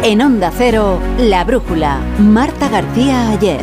En Onda Cero, La Brújula, Marta García Aller.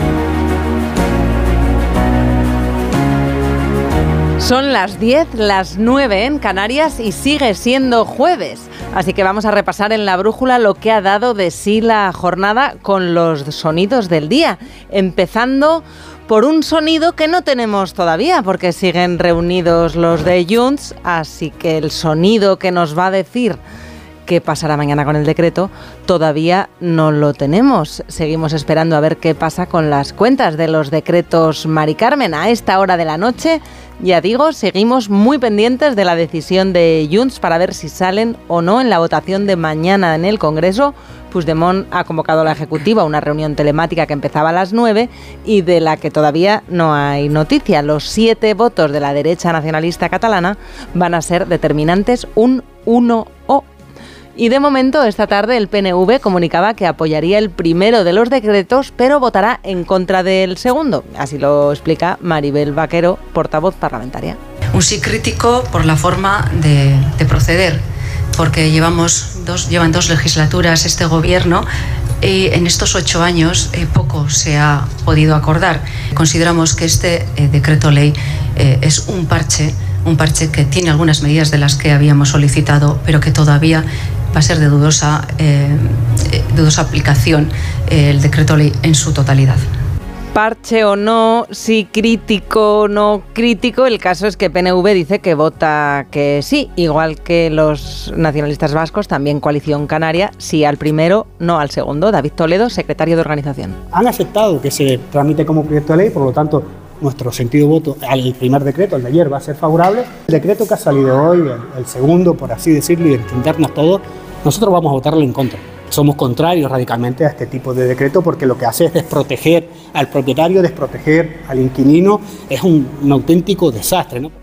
Son las 10, las 9 en Canarias y sigue siendo jueves. Así que vamos a repasar en La Brújula lo que ha dado de sí la jornada con los sonidos del día. Empezando por un sonido que no tenemos todavía, porque siguen reunidos los de Junts, así que el sonido que nos va a decir qué pasará mañana con el decreto todavía no lo tenemos. Seguimos esperando a ver qué pasa con las cuentas de los decretos Mari Carmen. A esta hora de la noche, ya digo, seguimos muy pendientes de la decisión de Junts para ver si salen o no en la votación de mañana en el Congreso. Puigdemont ha convocado a la Ejecutiva a una reunión telemática que empezaba a las 9 y de la que todavía no hay noticia. Los 7 votos de la derecha nacionalista catalana van a ser determinantes, un 1-o. Y de momento, esta tarde, el PNV comunicaba que apoyaría el primero de los decretos, pero votará en contra del segundo. Así lo explica Maribel Vaquero, portavoz parlamentaria. Un sí crítico por la forma de proceder, porque llevan 2 legislaturas este gobierno y en estos 8 años poco se ha podido acordar. Consideramos que este decreto ley es un parche que tiene algunas medidas de las que habíamos solicitado, pero que todavía va a ser de dudosa aplicación el decreto ley en su totalidad. Parche o no, sí crítico o no crítico, el caso es que PNV dice que vota que sí, igual que los nacionalistas vascos, también Coalición Canaria, sí al primero, no al segundo. David Toledo, secretario de organización. Han aceptado que se tramite como proyecto de ley, por lo tanto, nuestro sentido de voto al primer decreto, el de ayer, va a ser favorable. El decreto que ha salido hoy, el segundo, por así decirlo, y entendernos todos, nosotros vamos a votarle en contra. Somos contrarios radicalmente a este tipo de decreto porque lo que hace es desproteger al propietario, desproteger al inquilino. Es un auténtico desastre, ¿no?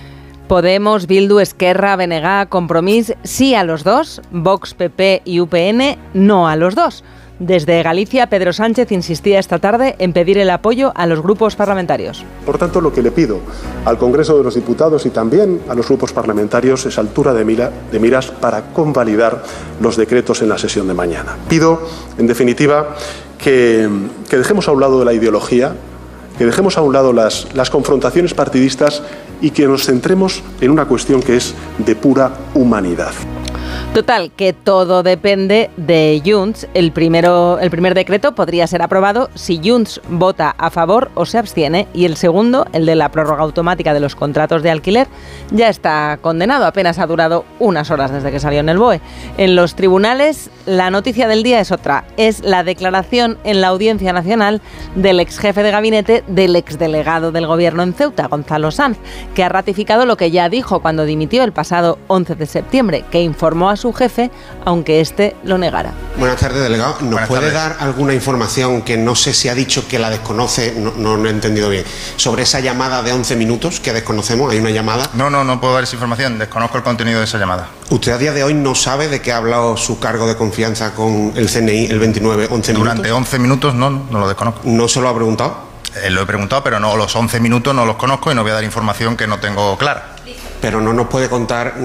Podemos, Bildu, Esquerra, BNG, Compromís, sí a los dos. Vox, PP y UPN, no a los dos. Desde Galicia, Pedro Sánchez insistía esta tarde en pedir el apoyo a los grupos parlamentarios. Por tanto, lo que le pido al Congreso de los Diputados y también a los grupos parlamentarios es altura de miras para convalidar los decretos en la sesión de mañana. Pido, en definitiva, que dejemos a un lado la ideología, que dejemos a un lado las confrontaciones partidistas y que nos centremos en una cuestión que es de pura humanidad. Total, que todo depende de Junts. El primer decreto podría ser aprobado si Junts vota a favor o se abstiene, y el segundo, el de la prórroga automática de los contratos de alquiler, ya está condenado. Apenas ha durado unas horas desde que salió en el BOE. En los tribunales, la noticia del día es otra. Es la declaración en la Audiencia Nacional del ex jefe de gabinete del exdelegado del gobierno en Ceuta, Gonzalo Sanz, que ha ratificado lo que ya dijo cuando dimitió el pasado 11 de septiembre, que informó a su jefe, aunque éste lo negara. Buenas tardes, delegado. ¿Nos puede dar alguna información que no sé si ha dicho que la desconoce, no lo he entendido bien, sobre esa llamada de 11 minutos que desconocemos? ¿Hay una llamada? No puedo dar esa información, desconozco el contenido de esa llamada. ¿Usted a día de hoy no sabe de qué ha hablado su cargo de confianza con el CNI el 29, 11 minutos? Durante 11 minutos no lo desconozco. ¿No se lo ha preguntado? Lo he preguntado, pero no, los 11 minutos no los conozco y no voy a dar información que no tengo clara. Pero no nos puede contar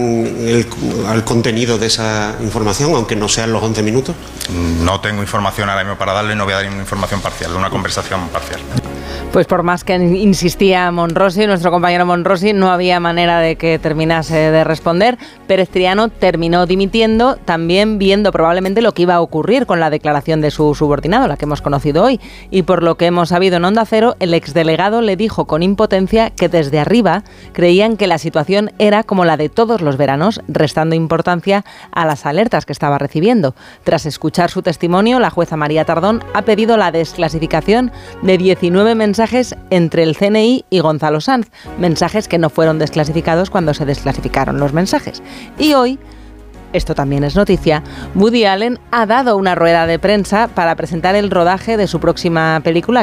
el contenido de esa información, aunque no sean los 11 minutos. No tengo información ahora mismo para darle, no voy a dar una información parcial, una conversación parcial. Pues por más que insistía Monrosi, nuestro compañero Monrosi, no había manera de que terminase de responder. Pérez Triano terminó dimitiendo, también viendo probablemente lo que iba a ocurrir con la declaración de su subordinado, la que hemos conocido hoy. Y por lo que hemos sabido en Onda Cero, el exdelegado le dijo con impotencia que desde arriba creían que la situación era como la de todos los veranos, restando importancia a las alertas que estaba recibiendo. Tras escuchar su testimonio, la jueza María Tardón ha pedido la desclasificación de 19 mensajes entre el CNI y Gonzalo Sanz, mensajes que no fueron desclasificados cuando se desclasificaron los mensajes. Y hoy, esto también es noticia, Woody Allen ha dado una rueda de prensa para presentar el rodaje de su próxima película,